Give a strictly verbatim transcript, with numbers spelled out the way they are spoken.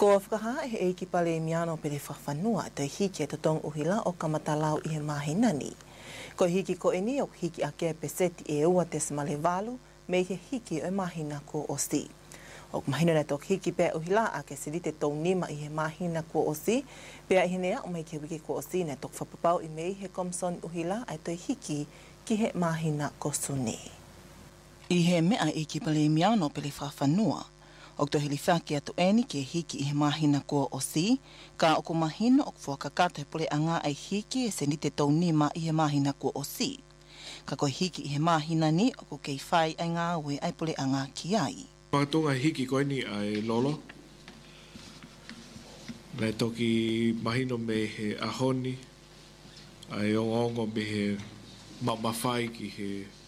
Ko whakaha e e ki pale miano pere whawhanua te hiki e tatong uhila o kamatalau i he mahinani. Ko hiki ko eni o hiki a kia peseti e ua te smale walu me he hiki o mahina ko o si. O mahina na tok hiki pe uhila a ke sirite tau nima i he mahina ko o si, pe a hinea o mai ke wiki ko o si na tok whapapau i mei he komson uhila ai toi hiki ki he mahina ko suni. I he mea i ki pale miano pele whawhanua, o to hili whaki atu eni ke hiki i he mahina kua o si, ka o ko mahina o whakakata he pole anga ai hiki e se ni te tau nima i he mahina kua o si. Ka ko hiki i he mahina ni o ko kei whai ai ngā ue ai pole anga ki ai. Pātunga hiki koe ni ai lolo. Nei toki mahino me he ahoni, ai ongo ongo me he mamawhai ki he